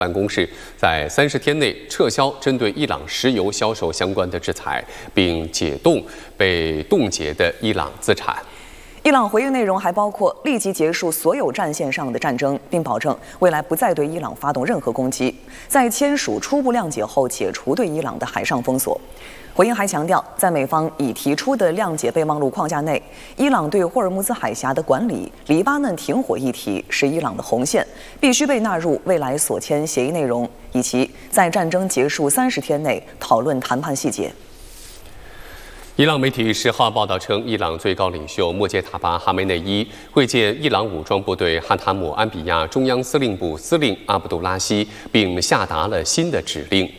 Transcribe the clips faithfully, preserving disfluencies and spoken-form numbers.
办公室在三十天内撤销针对伊朗石油销售相关的制裁，并解冻被冻结的伊朗资产。 伊朗回应内容还包括立即结束所有战线上的战争，并保证未来不再对伊朗发动任何攻击，在签署初步谅解后解除对伊朗的海上封锁。回应还强调，在美方已提出的谅解备忘录框架内，伊朗对霍尔木兹海峡的管理、黎巴嫩停火议题是伊朗的红线，必须被纳入未来所签协议内容，以及在战争结束三十天内讨论谈判细节。 伊朗媒体十号报道称，伊朗最高领袖莫杰塔巴·哈梅内伊会见伊朗武装部队哈塔姆安比亚中央司令部司令阿卜杜拉希，并下达了新的指令。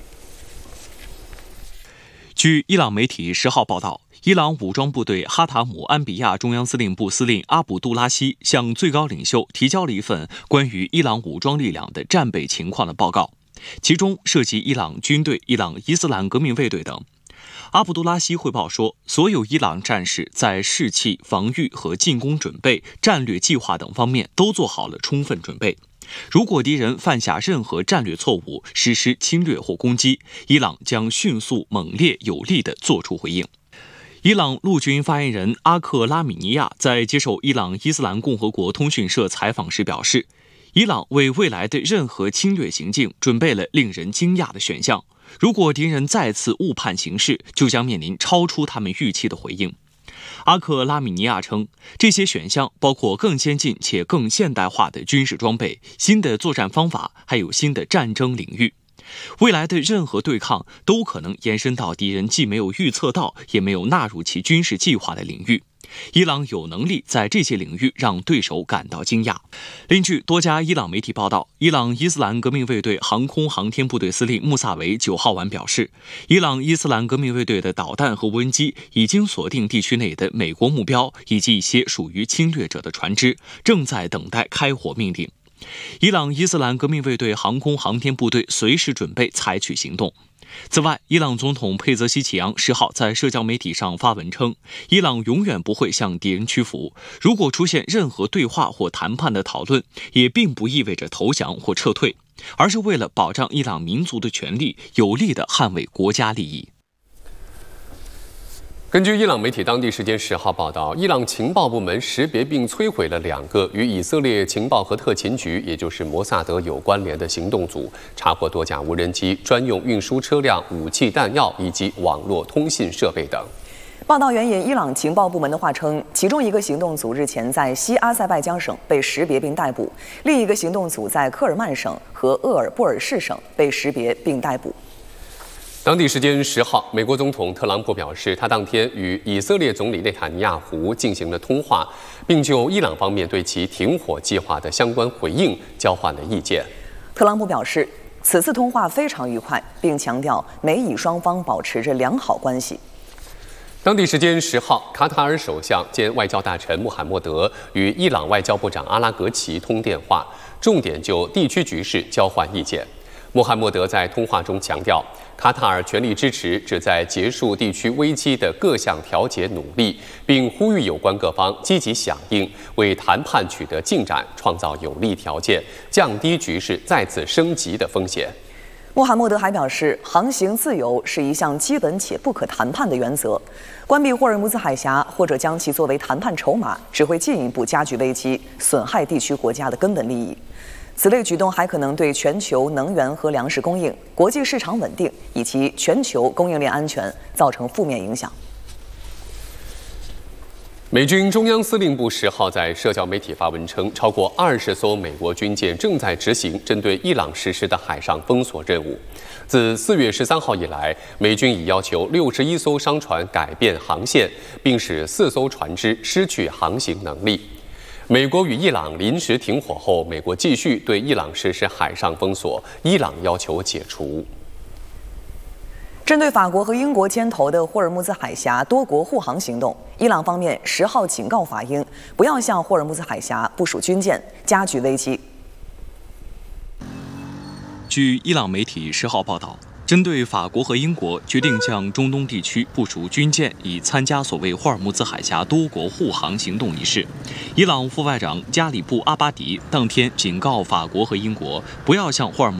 据伊朗媒体十号报道，伊朗武装部队哈塔姆安比亚中央司令部司令阿卜杜拉希向最高领袖提交了一份关于伊朗武装力量的战备情况的报告，其中涉及伊朗军队、伊朗伊斯兰革命卫队等。阿卜杜拉希汇报说，所有伊朗战士在士气、防御和进攻准备、战略计划等方面都做好了充分准备。如果敌人犯下任何战略错误，实施侵略或攻击，伊朗将迅速、猛烈、有力地作出回应。伊朗陆军发言人阿克拉米尼亚在接受伊朗伊斯兰共和国通讯社采访时表示，伊朗为未来的任何侵略行径准备了令人惊讶的选项。如果敌人再次误判形势，就将面临超出他们预期的回应。阿克拉米尼亚称，这些选项包括更先进且更现代化的军事装备、新的作战方法，还有新的战争领域。未来的任何对抗都可能延伸到敌人既没有预测到，也没有纳入其军事计划的领域。伊朗有能力在这些领域让对手感到惊讶。另据多家伊朗媒体报道，伊朗伊斯兰革命卫队航空航天部队司令穆萨维九号晚表示，伊朗伊斯兰革命卫队的导弹和无人机已经锁定地区内的美国目标以及一些属于侵略者的船只，正在等待开火命令。伊朗伊斯兰革命卫队航空航天部队随时准备采取行动。此外，伊朗总统佩泽西奇扬十号在社交媒体上发文称，伊朗永远不会向敌人屈服，如果出现任何对话或谈判的讨论，也并不意味着投降或撤退，而是为了保障伊朗民族的权利，有力地捍卫国家利益。 根据伊朗媒体当地时间十号报道，伊朗情报部门识别并摧毁了两个与以色列情报和特勤局，也就是摩萨德有关联的行动组，查获多架无人机、专用运输车辆、武器弹药以及网络通信设备等。 报道援引伊朗情报部门的话称，其中一个行动组日前在西阿塞拜疆省被识别并逮捕，另一个行动组在科尔曼省和鄂尔布尔士省被识别并逮捕。 当地时间十号，美国总统特朗普表示，他当天与以色列总理内塔尼亚胡进行了通话，并就伊朗方面对其停火计划的相关回应交换了意见。 特朗普表示，此次通话非常愉快，并强调美以双方保持着良好关系。 当地时间十号，卡塔尔首相兼外交大臣穆罕默德与伊朗外交部长阿拉格齐通电话，重点就地区局势交换意见。穆罕默德在通话中强调，卡塔尔全力支持旨在结束地区危机的各项调解努力，并呼吁有关各方积极响应，为谈判取得进展创造有利条件，降低局势再次升级的风险。 穆罕默德还表示，航行自由是一项基本且不可谈判的原则，关闭霍尔木兹海峡或者将其作为谈判筹码，只会进一步加剧危机，损害地区国家的根本利益。此类举动还可能对全球能源和粮食供应、国际市场稳定以及全球供应链安全造成负面影响。 美军中央司令部十号在社交媒体发文称，超过二十艘美国军舰正在执行针对伊朗实施的海上封锁任务。自四月十三号以来，美军已要求六十一艘商船改变航线，并使四艘船只失去航行能力。美国与伊朗临时停火后，美国继续对伊朗实施海上封锁，伊朗要求解除。 针对法国和英国牵头的霍尔木兹海峡多国护航行动，伊朗方面十号警告法英不要向霍尔木兹海峡部署军舰，加剧危机。 据伊朗媒体十号报道，针对法国和英国决定向中东地区部署军舰以参加所谓霍尔木兹海峡多国护航行动一事，伊朗副外长加里布阿巴迪当天警告法国和英国不要向霍尔木